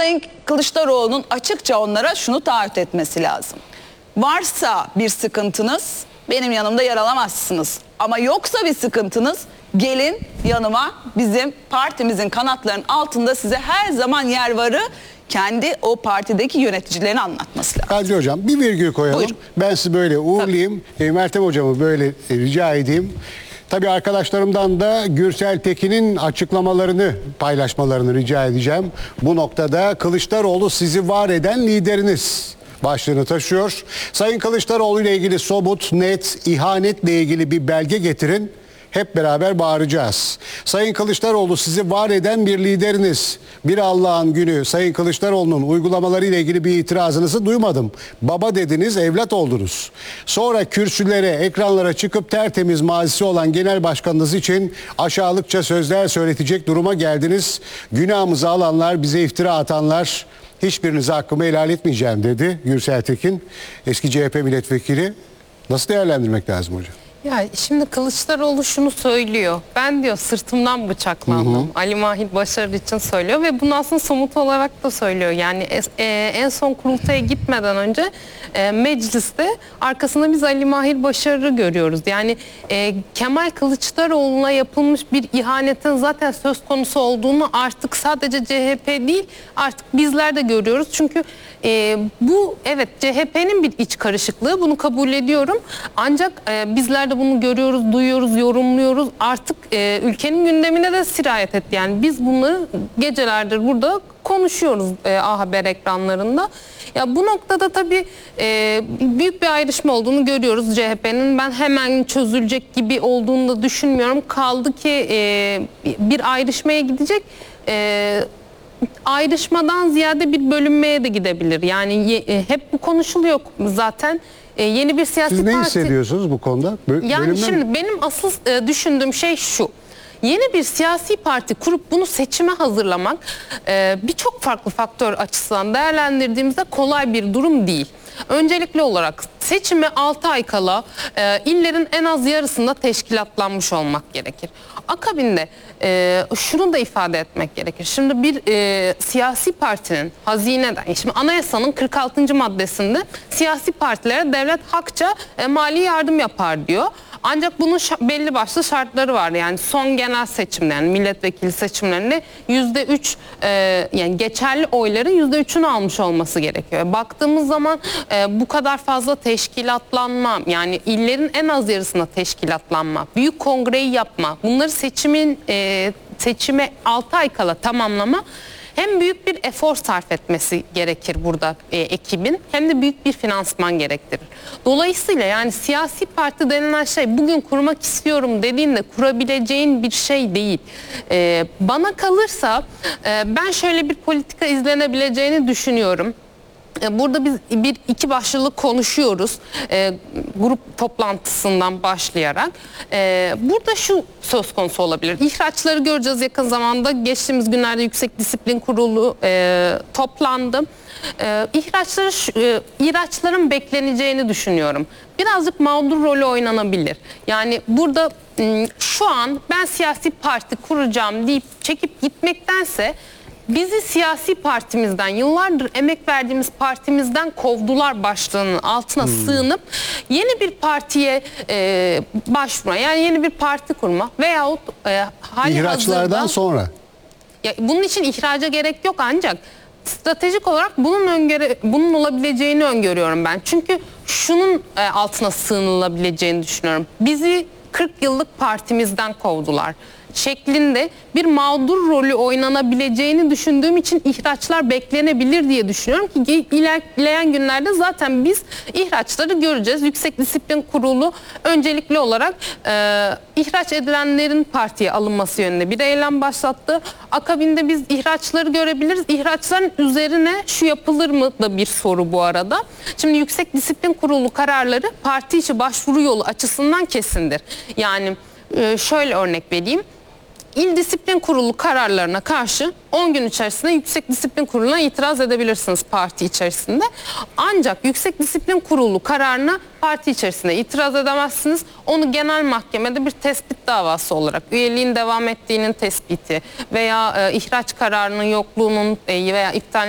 Sayın Kılıçdaroğlu'nun açıkça onlara şunu taahhüt etmesi lazım. Varsa bir sıkıntınız benim yanımda yer alamazsınız. Ama yoksa bir sıkıntınız gelin yanıma, bizim partimizin kanatlarının altında size her zaman yer varı kendi o partideki yöneticilerini anlatması lazım. Kadri Hocam bir virgül koyalım. Buyurun. Ben sizi böyle uğurlayayım. Meltem Hocam'ı böyle rica edeyim. Tabii arkadaşlarımdan da Gürsel Tekin'in açıklamalarını paylaşmalarını rica edeceğim. Bu noktada Kılıçdaroğlu sizi var eden lideriniz başlığını taşıyor. Sayın Kılıçdaroğlu ile ilgili somut, net, ihanetle ilgili bir belge getirin. Hep beraber bağıracağız. Sayın Kılıçdaroğlu sizi var eden bir lideriniz. Bir Allah'ın günü Sayın Kılıçdaroğlu'nun uygulamaları ile ilgili bir itirazınızı duymadım. Baba dediniz, evlat oldunuz. Sonra kürsülere, ekranlara çıkıp tertemiz mazisi olan genel başkanınız için aşağılıkça sözler söyletecek duruma geldiniz. Günahımızı alanlar, bize iftira atanlar, hiçbirinize hakkımı helal etmeyeceğim dedi Gürsel Tekin, eski CHP milletvekili. Nasıl değerlendirmek lazım hocam? Ya şimdi Kılıçdaroğlu şunu söylüyor. Ben diyor sırtımdan bıçaklandım. Ali Mahir Başarır için söylüyor ve bunu aslında somut olarak da söylüyor. Yani en son kurultaya gitmeden önce mecliste arkasında biz Ali Mahir Başarır'ı görüyoruz. Yani Kemal Kılıçdaroğlu'na yapılmış bir ihanetin zaten söz konusu olduğunu artık sadece CHP değil artık bizler de görüyoruz. Çünkü bu evet CHP'nin bir iç karışıklığı, bunu kabul ediyorum. Ancak bizler de bunu görüyoruz, duyuyoruz, yorumluyoruz. Artık ülkenin gündemine de sirayet etti. Yani biz bunları gecelerdir burada konuşuyoruz A Haber ekranlarında. Ya bu noktada tabii büyük bir ayrışma olduğunu görüyoruz CHP'nin. Ben hemen çözülecek gibi olduğunu da düşünmüyorum. Kaldı ki bir ayrışmaya gidecek. Ayrışmadan ziyade bir bölünmeye de gidebilir. Yani hep bu konuşuluyor zaten. Yeni bir siyasi Siz ne parti... hissediyorsunuz bu konuda? Yani şimdi benim asıl düşündüğüm şey şu. Yeni bir siyasi parti kurup bunu seçime hazırlamak birçok farklı faktör açısından değerlendirdiğimizde kolay bir durum değil. Öncelikli olarak seçime 6 ay kala illerin en az yarısında teşkilatlanmış olmak gerekir. Akabinde şunu da ifade etmek gerekir. Şimdi bir siyasi partinin hazineden, şimdi anayasanın 46. maddesinde siyasi partilere devlet hakça mali yardım yapar diyor. Ancak bunun belli başlı şartları var. Yani son genel seçimde, yani milletvekili seçimlerinde %3 yani geçerli oyların %3'ünü almış olması gerekiyor. Baktığımız zaman bu kadar fazla teşkilatlanma, yani illerin en az yarısına teşkilatlanma, büyük kongreyi yapma, bunları seçime 6 ay kala tamamlama hem büyük bir efor sarf etmesi gerekir burada ekibin, hem de büyük bir finansman gerektirir. Dolayısıyla yani siyasi parti denilen şey bugün kurmak istiyorum dediğinde kurabileceğin bir şey değil. Bana kalırsa ben şöyle bir politika izlenebileceğini düşünüyorum. Burada biz iki başlılık konuşuyoruz grup toplantısından başlayarak. Burada şu söz konusu olabilir. İhraçları göreceğiz yakın zamanda. Geçtiğimiz günlerde Yüksek Disiplin Kurulu toplandı. İhraçların bekleneceğini düşünüyorum. Birazcık mağdur rolü oynanabilir. Yani burada şu an ben siyasi parti kuracağım deyip çekip gitmektense bizi siyasi partimizden, yıllardır emek verdiğimiz partimizden kovdular başlığının altına sığınıp yeni bir partiye başvurma, yani yeni bir parti kurma veyahut İhraçlardan sonra. Ya bunun için ihraca gerek yok, ancak stratejik olarak bunun olabileceğini öngörüyorum ben. Çünkü şunun altına sığınılabileceğini düşünüyorum. Bizi 40 yıllık partimizden kovdular şeklinde bir mağdur rolü oynanabileceğini düşündüğüm için ihraçlar beklenebilir diye düşünüyorum ki ilerleyen günlerde zaten biz ihraçları göreceğiz. Yüksek Disiplin Kurulu öncelikli olarak ihraç edilenlerin partiye alınması yönünde bir eylem başlattı. Akabinde biz ihraçları görebiliriz. İhraçların üzerine şu yapılır mı da bir soru bu arada. Şimdi Yüksek Disiplin Kurulu kararları parti içi başvuru yolu açısından kesindir. Yani şöyle örnek vereyim. İl Disiplin Kurulu kararlarına karşı 10 gün içerisinde Yüksek Disiplin Kurulu'na itiraz edebilirsiniz parti içerisinde. Ancak Yüksek Disiplin Kurulu kararına parti içerisinde itiraz edemezsiniz. Onu genel mahkemede bir tespit davası olarak, üyeliğin devam ettiğinin tespiti veya ihraç kararının yokluğunun veya iptal